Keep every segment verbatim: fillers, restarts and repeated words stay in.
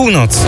północy.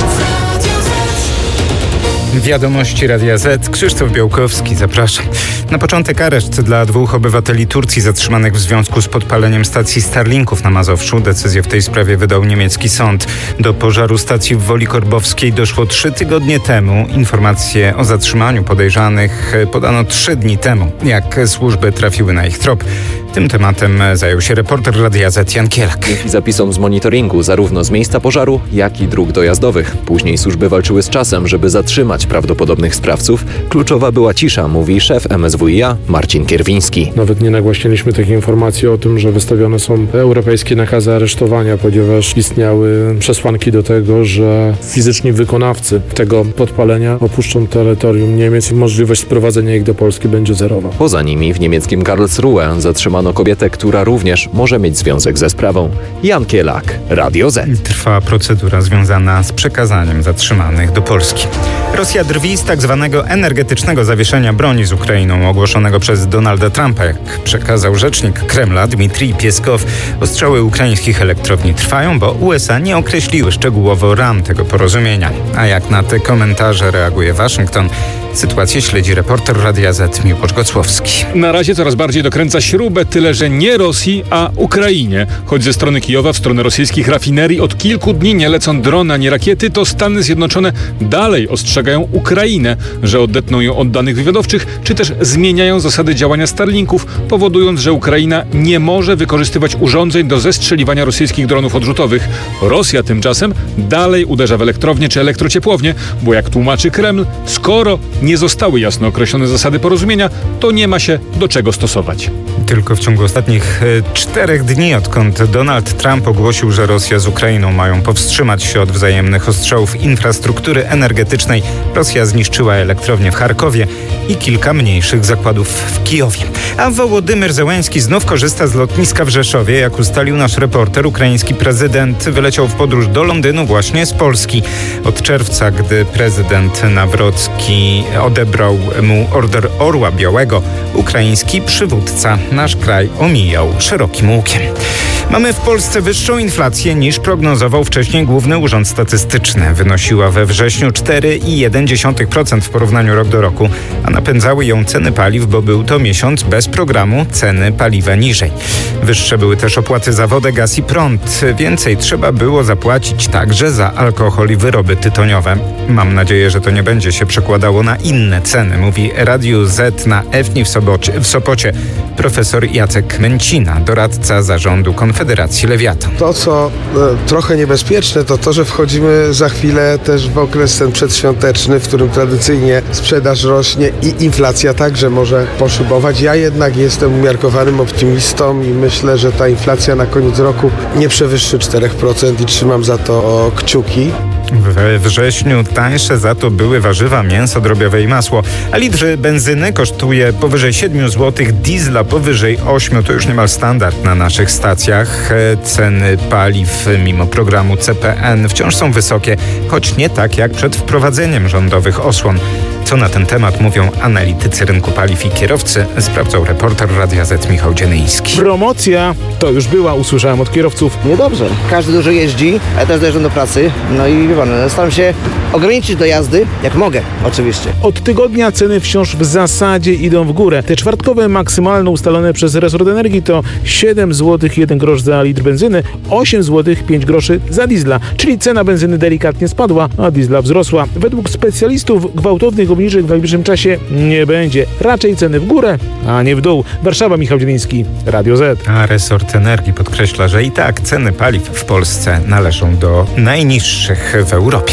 Wiadomości Radia Z. Krzysztof Białkowski, zapraszam. Na początek areszt dla dwóch obywateli Turcji zatrzymanych w związku z podpaleniem stacji Starlinków na Mazowszu. Decyzję w tej sprawie wydał niemiecki sąd. Do pożaru stacji w Woli Korbowskiej doszło trzy tygodnie temu. Informacje o zatrzymaniu podejrzanych podano trzy dni temu. Jak służby trafiły na ich trop? Tym tematem zajął się reporter Radia Z Jan Kielak. Dzięki zapisom z monitoringu zarówno z miejsca pożaru, jak i dróg dojazdowych. Później służby walczyły z czasem, żeby zatrzymać prawdopodobnych sprawców. Kluczowa była cisza, mówi szef M S W i A Marcin Kierwiński. Nawet nie nagłaśniliśmy takiej informacji o tym, że wystawione są europejskie nakazy aresztowania, ponieważ istniały przesłanki do tego, że fizyczni wykonawcy tego podpalenia opuszczą terytorium Niemiec i możliwość sprowadzenia ich do Polski będzie zerowa. Poza nimi w niemieckim Karlsruhe zatrzymano kobietę, która również może mieć związek ze sprawą. Jan Kielak, Radio Z. Trwa procedura związana z przekazaniem zatrzymanych do Polski. Rosja drwi z tak zwanego energetycznego zawieszenia broni z Ukrainą ogłoszonego przez Donalda Trumpa. Jak przekazał rzecznik Kremla Dmitrij Pieskow, ostrzały ukraińskich elektrowni trwają, bo U S A nie określiły szczegółowo ram tego porozumienia. A jak na te komentarze reaguje Waszyngton? Sytuację śledzi reporter Radia Z Miłosz Gocłowski. Na razie coraz bardziej dokręca śrubę, tyle że nie Rosji, a Ukrainie. Choć ze strony Kijowa w stronę rosyjskich rafinerii od kilku dni nie lecą drony ani rakiety, to Stany Zjednoczone dalej ostrzegają Ukrainę, że odetną ją od danych wywiadowczych, czy też zmieniają zasady działania Starlinków, powodując, że Ukraina nie może wykorzystywać urządzeń do zestrzeliwania rosyjskich dronów odrzutowych. Rosja tymczasem dalej uderza w elektrownie czy elektrociepłownie, bo jak tłumaczy Kreml, skoro nie zostały jasno określone zasady porozumienia, to nie ma się do czego stosować. Tylko w ciągu ostatnich e, czterech dni, odkąd Donald Trump ogłosił, że Rosja z Ukrainą mają powstrzymać się od wzajemnych ostrzałów infrastruktury energetycznej, Rosja zniszczyła elektrownię w Charkowie i kilka mniejszych zakładów w Kijowie. A Wołodymyr Zełenski znów korzysta z lotniska w Rzeszowie. Jak ustalił nasz reporter, ukraiński prezydent wyleciał w podróż do Londynu właśnie z Polski. Od czerwca, gdy prezydent Nawrocki odebrał mu order Orła Białego, ukraiński przywódca nasz kraj omijał szerokim łukiem. Mamy w Polsce wyższą inflację niż prognozował wcześniej Główny Urząd Statystyczny. Wynosiła we wrześniu cztery przecinek jeden procent w porównaniu rok do roku, a napędzały ją ceny paliw, bo był to miesiąc bez programu ceny paliwa niżej. Wyższe były też opłaty za wodę, gaz i prąd. Więcej trzeba było zapłacić także za alkohol i wyroby tytoniowe. Mam nadzieję, że to nie będzie się przekładało na inne ceny, mówi Radiu Z na Efni w Sopocie, w Sopocie profesor Jacek Męcina, doradca zarządu Konfederacji Lewiatan. To, co e, trochę niebezpieczne, to to, że wchodzimy za chwilę też w okres ten przedświąteczny, w którym tradycyjnie sprzedaż rośnie i inflacja także może poszybować. Ja jednak jestem umiarkowanym optymistą i myślę, że ta inflacja na koniec roku nie przewyższy cztery procent i trzymam za to kciuki. We wrześniu tańsze za to były warzywa, mięso drobiowe i masło, a litr benzyny kosztuje powyżej siedem złotych, diesla powyżej ośmiu. To już niemal standard na naszych stacjach. Ceny paliw mimo programu C P N wciąż są wysokie, choć nie tak jak przed wprowadzeniem rządowych osłon. Co na ten temat mówią analitycy rynku paliw i kierowcy, sprawdzał reporter Radia Z Michał Dzienyński. Promocja to już była, usłyszałem od kierowców. Niedobrze. Każdy dużo jeździ, ja też dojeżdżam do pracy. No i wie pan, staram się ograniczyć do jazdy, jak mogę, oczywiście. Od tygodnia ceny wciąż w zasadzie idą w górę. Te czwartkowe maksymalne ustalone przez resort energii to siedem złotych jeden grosz za litr benzyny, osiem złotych pięć groszy za diesla. Czyli cena benzyny delikatnie spadła, a diesla wzrosła. Według specjalistów gwałtownych obniżek w najbliższym czasie nie będzie. Raczej ceny w górę, a nie w dół. Warszawa, Michał Dzienyński, Radio Z. A resort energii podkreśla, że i tak ceny paliw w Polsce należą do najniższych w Europie.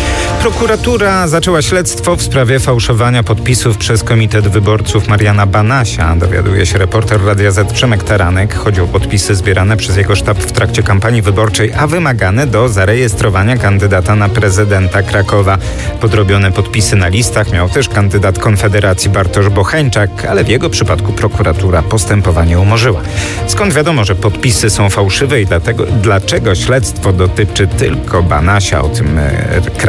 Prokuratura zaczęła śledztwo w sprawie fałszowania podpisów przez Komitet Wyborców Mariana Banasia. Dowiaduje się reporter Radia Z Przemek Taranek. Chodzi o podpisy zbierane przez jego sztab w trakcie kampanii wyborczej, a wymagane do zarejestrowania kandydata na prezydenta Krakowa. Podrobione podpisy na listach miał też kandydat Konfederacji Bartosz Bocheńczak, ale w jego przypadku prokuratura postępowanie umorzyła. Skąd wiadomo, że podpisy są fałszywe i dlatego, dlaczego śledztwo dotyczy tylko Banasia? O tym e, krakowski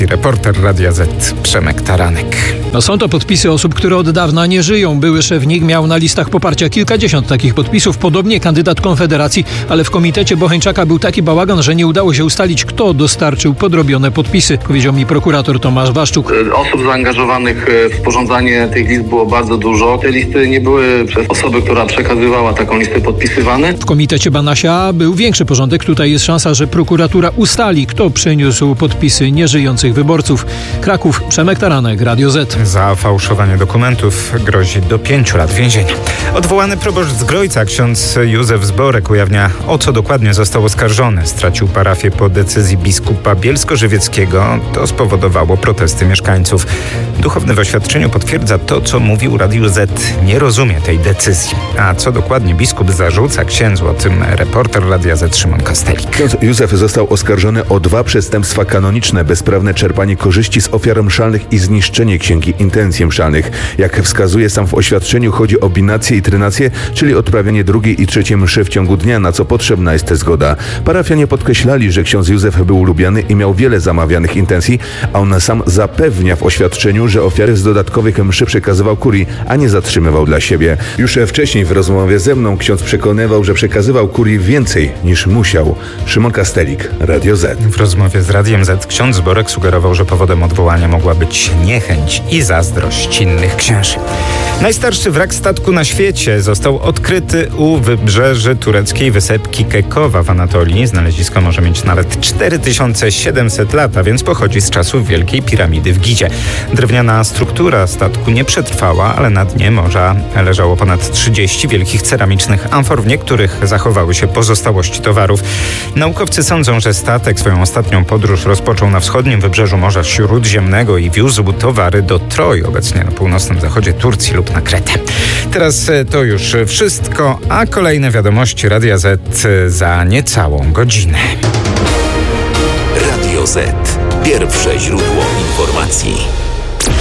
mówi reporter Radia Z Przemek Taranek. No są to podpisy osób, które od dawna nie żyją. Były szef N I K miał na listach poparcia kilkadziesiąt takich podpisów, podobnie kandydat Konfederacji, ale w komitecie Bocheńczaka był taki bałagan, że nie udało się ustalić, kto dostarczył podrobione podpisy, powiedział mi prokurator Tomasz Waszczuk. Osób zaangażowanych w sporządzanie tych list było bardzo dużo. Te listy nie były przez osobę, która przekazywała taką listę, podpisywane. W komitecie Banasia był większy porządek. Tutaj jest szansa, że prokuratura ustali, kto przyniósł podpisy nieżyjących wyborców. Kraków, Przemek Taranek, Radio Z. Za fałszowanie dokumentów grozi do pięciu lat więzienia. Odwołany proboszcz z Grojca, ksiądz Józef Zborek, ujawnia, o co dokładnie został oskarżony. Stracił parafię po decyzji biskupa bielsko-żywieckiego. To spowodowało protesty mieszkańców. Duchowny w oświadczeniu potwierdza to, co mówił Radiu Z. Nie rozumie tej decyzji. A co dokładnie biskup zarzuca księdzu, o tym reporter Radia Z Szymon Kastelik. Ksiądz Józef został oskarżony o dwa przestępstwa kanoniczne: bezprawne czerpanie korzyści z ofiar mszalnych i zniszczenie księgi intencji mszalnych. Jak wskazuje sam w oświadczeniu, chodzi o binację i trynację, czyli odprawianie drugiej i trzeciej mszy w ciągu dnia, na co potrzebna jest zgoda. Parafianie podkreślali, że ksiądz Józef był lubiany i miał wiele zamawianych intencji, a on sam zapewnia w oświadczeniu, że ofiary z dodatkowych mszy przekazywał kurii, a nie zatrzymywał dla siebie. Już wcześniej w rozmowie ze mną ksiądz przekonywał, że przekazywał kurii więcej niż musiał. Szymon Kastelik, Radio Z. W rozmowie z Radiem Z ksiądz Zborek sugerował, że powodem odwołania mogła być niechęć i zazdrość innych księży. Najstarszy wrak statku na świecie został odkryty u wybrzeży tureckiej wysepki Kekowa w Anatolii. Znalezisko może mieć nawet cztery tysiące siedemset lat, a więc pochodzi z czasów Wielkiej Piramidy w Gizie. Drewniana struktura statku nie przetrwała, ale na dnie morza leżało ponad trzydzieści wielkich ceramicznych amfor, w niektórych zachowały się pozostałości towarów. Naukowcy sądzą, że statek swoją ostatnią podróż rozpoczął na wschodnim wybrzeżu Morza Śródziemnego i wiózł towary do Troj, obecnie na północnym zachodzie Turcji lub na Kretę. Teraz to już wszystko, a kolejne wiadomości Radia Z za niecałą godzinę. Radio Z. Pierwsze źródło informacji.